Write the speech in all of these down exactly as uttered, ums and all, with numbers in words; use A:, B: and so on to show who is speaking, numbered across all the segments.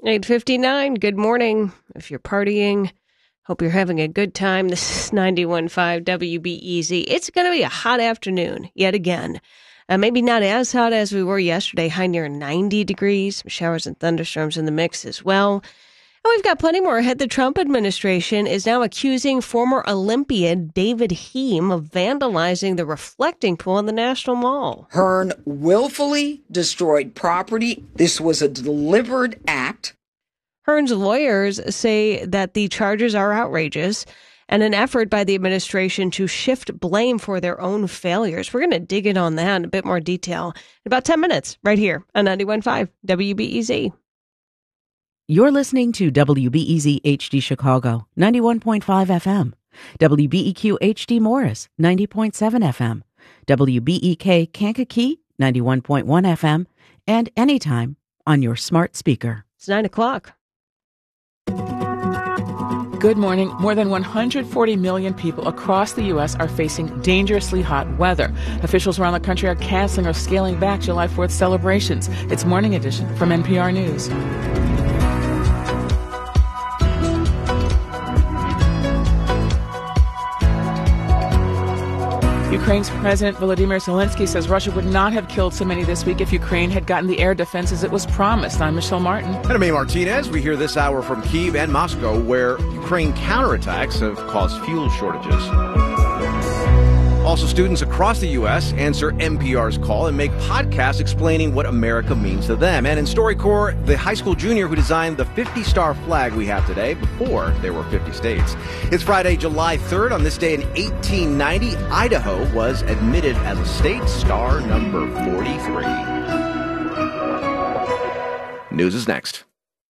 A: eight fifty-nine, good morning. If you're partying, hope you're having a good time. This is ninety-one point five W B E Z. It's going to be a hot afternoon yet again. Uh, maybe not as hot as we were yesterday, high near ninety degrees. Some showers and thunderstorms in the mix as well. And we've got plenty more ahead. The Trump administration is now accusing former Olympian David Heem of vandalizing the reflecting pool in the National Mall.
B: Hearn willfully destroyed property. This was a deliberate act.
A: Hearn's lawyers say that the charges are outrageous and an effort by the administration to shift blame for their own failures. We're going to dig in on that in a bit more detail in about ten minutes right here on ninety-one point five W B E Z.
C: You're listening to W B E Z H D Chicago, ninety-one point five F M, W B E Q H D Morris, ninety point seven F M, W B E K Kankakee, ninety-one point one F M, and anytime on your smart speaker.
A: It's nine o'clock.
D: Good morning. More than one hundred forty million people across the U S are facing dangerously hot weather. Officials around the country are canceling or scaling back July fourth celebrations. It's Morning Edition from N P R News. Ukraine's President Volodymyr Zelensky says Russia would not have killed so many this week if Ukraine had gotten the air defenses it was promised. I'm Michelle Martin.
E: And I'm A. Martinez. We hear this hour from Kyiv and Moscow, where Ukraine counterattacks have caused fuel shortages. Also, students across the U S answer N P R's call and make podcasts explaining what America means to them. And in StoryCorps, the high school junior who designed the fifty-star flag we have today before there were fifty states. It's Friday, July third. On this day in eighteen ninety, Idaho was admitted as a state, star number forty-three. News is next.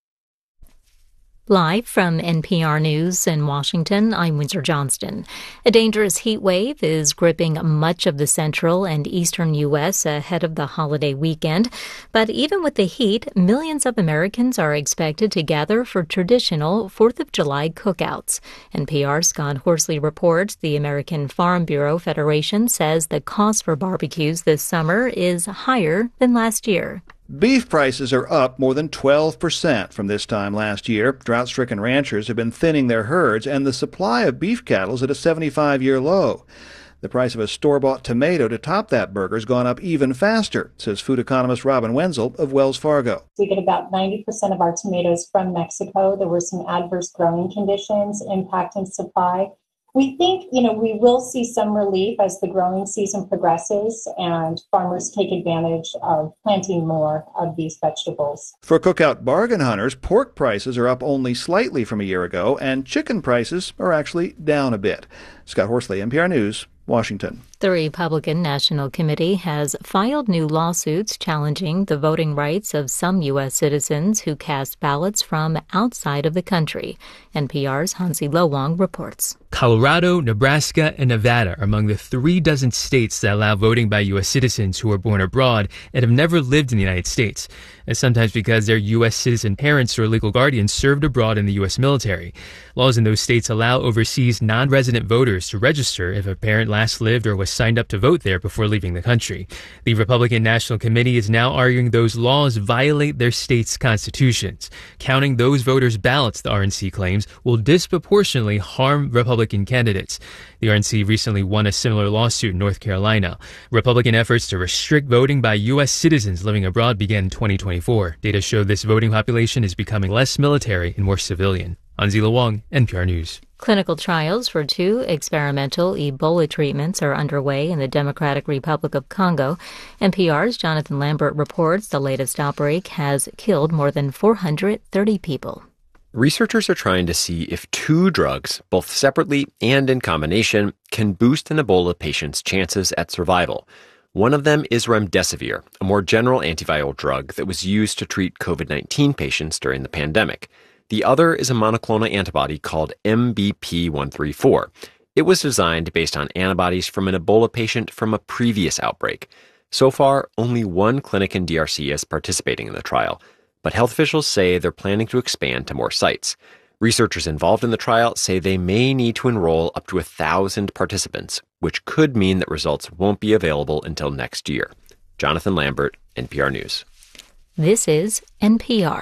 F: Live from N P R News in Washington, I'm Windsor Johnston. A dangerous heat wave is gripping much of the central and eastern U S ahead of the holiday weekend. But even with the heat, millions of Americans are expected to gather for traditional fourth of July cookouts. N P R's Scott Horsley reports the American Farm Bureau Federation says the cost for barbecues this summer is higher than last year.
G: Beef prices are up more than twelve percent from this time last year. Drought-stricken ranchers have been thinning their herds, and the supply of beef cattle is at a seventy-five-year low. The price of a store-bought tomato to top that burger has gone up even faster, says food economist Robin Wenzel of Wells Fargo.
H: We get about ninety percent of our tomatoes from Mexico. There were some adverse growing conditions impacting supply. We think, you know, we will see some relief as the growing season progresses and farmers take advantage of planting more of these vegetables.
G: For cookout bargain hunters, pork prices are up only slightly from a year ago, and chicken prices are actually down a bit. Scott Horsley, N P R News, Washington.
F: The Republican National Committee has filed new lawsuits challenging the voting rights of some U S citizens who cast ballots from outside of the country. N P R's Hansi Lo-Wang reports.
I: Colorado, Nebraska, and Nevada are among the three dozen states that allow voting by U S citizens who are born abroad and have never lived in the United States, and sometimes because their U S citizen parents or legal guardians served abroad in the U S military. Laws in those states allow overseas non-resident voters to register if a parent last lived or was signed up to vote there before leaving the country. The Republican National Committee is now arguing those laws violate their state's constitutions. Counting those voters' ballots, the R N C claims, will disproportionately harm Republican candidates. The R N C recently won a similar lawsuit in North Carolina. Republican efforts to restrict voting by U S citizens living abroad began in twenty twenty-four. Data show this voting population is becoming less military and more civilian. Hansi Lo-Wang, N P R News.
F: Clinical trials for two experimental Ebola treatments are underway in the Democratic Republic of Congo. N P R's Jonathan Lambert reports the latest outbreak has killed more than four hundred thirty people.
J: Researchers are trying to see if two drugs, both separately and in combination, can boost an Ebola patient's chances at survival. One of them is remdesivir, a more general antiviral drug that was used to treat covid nineteen patients during the pandemic. The other is a monoclonal antibody called M B P one thirty-four. It was designed based on antibodies from an Ebola patient from a previous outbreak. So far, only one clinic in D R C is participating in the trial, but health officials say they're planning to expand to more sites. Researchers involved in the trial say they may need to enroll up to a thousand participants, which could mean that results won't be available until next year. Jonathan Lambert, N P R News.
F: This is N P R.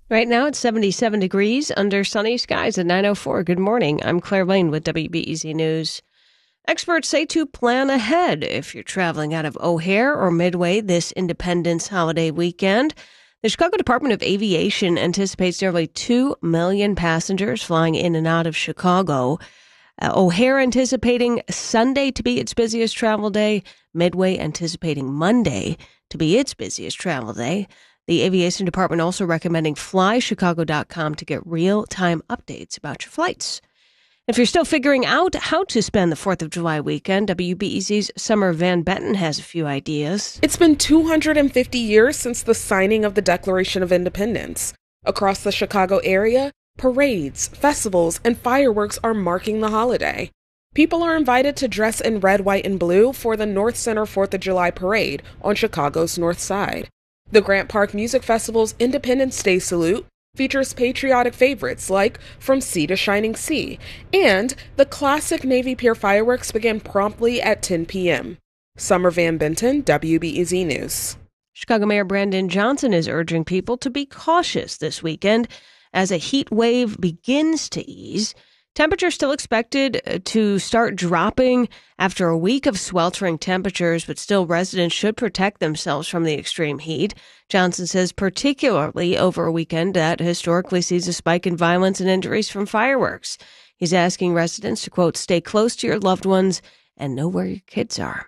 A: Right now it's seventy-seven degrees under sunny skies at nine oh four. Good morning. I'm Claire Lane with W B E Z News. Experts say to plan ahead if you're traveling out of O'Hare or Midway this Independence holiday weekend. The Chicago Department of Aviation anticipates nearly two million passengers flying in and out of Chicago. Uh, O'Hare anticipating Sunday to be its busiest travel day. Midway anticipating Monday to be its busiest travel day. The Aviation Department also recommending fly chicago dot com to get real-time updates about your flights. If you're still figuring out how to spend the fourth of July weekend, W B E Z's Summer Van Benton has a few ideas.
K: It's been two hundred fifty years since the signing of the Declaration of Independence. Across the Chicago area, parades, festivals, and fireworks are marking the holiday. People are invited to dress in red, white, and blue for the North Center fourth of July parade on Chicago's North Side. The Grant Park Music Festival's Independence Day Salute features patriotic favorites like From Sea to Shining Sea, and the classic Navy Pier fireworks begin promptly at ten p.m. Summer Van Benton, W B E Z News.
A: Chicago Mayor Brandon Johnson is urging people to be cautious this weekend as a heat wave begins to ease. Temperatures still expected to start dropping after a week of sweltering temperatures, but still residents should protect themselves from the extreme heat. Johnson says particularly over a weekend that historically sees a spike in violence and injuries from fireworks. He's asking residents to, quote, stay close to your loved ones and know where your kids are.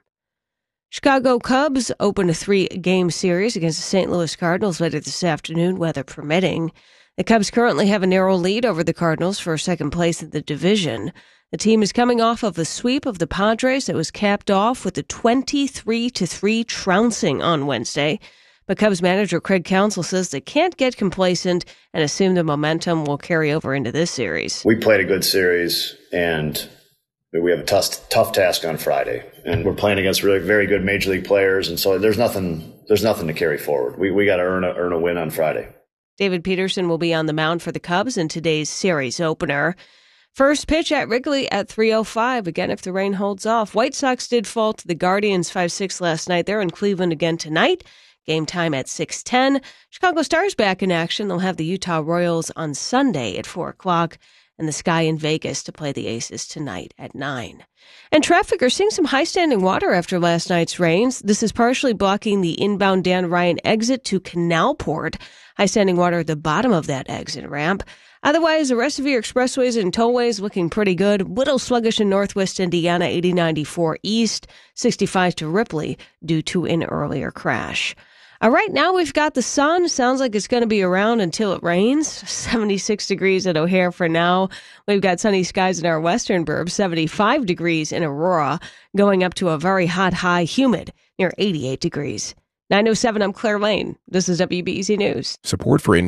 A: Chicago Cubs open a three-game series against the Saint Louis Cardinals later this afternoon, weather permitting. The Cubs currently have a narrow lead over the Cardinals for second place in the division. The team is coming off of a sweep of the Padres that was capped off with a twenty-three to three trouncing on Wednesday. But Cubs manager Craig Counsell says they can't get complacent and assume the momentum will carry over into this series.
L: We played a good series, and we have a tough, tough task on Friday. And we're playing against really very good major league players, and so there's nothing there's nothing to carry forward. We we got to earn a, earn a win on Friday.
A: David Peterson will be on the mound for the Cubs in today's series opener. First pitch at Wrigley at three oh five, again if the rain holds off. White Sox did fall to the Guardians five six last night. They're in Cleveland again tonight. Game time at six ten. Chicago Stars back in action. They'll have the Utah Royals on Sunday at four o'clock. And the Sky in Vegas to play the Aces tonight at nine. And traffic are seeing some high-standing water after last night's rains. This is partially blocking the inbound Dan Ryan exit to Canalport. High-standing water at the bottom of that exit ramp. Otherwise, the rest of your expressways and tollways looking pretty good. Little sluggish in Northwest Indiana, eighty ninety-four east, sixty-five to Ripley due to an earlier crash. Uh, right now, we've got the sun. Sounds like it's going to be around until it rains. seventy-six degrees at O'Hare for now. We've got sunny skies in our western burbs. seventy-five degrees in Aurora, going up to a very hot, high, humid near eighty-eight degrees. nine oh seven, I'm Claire Lane. This is W B E Z News.
M: Support for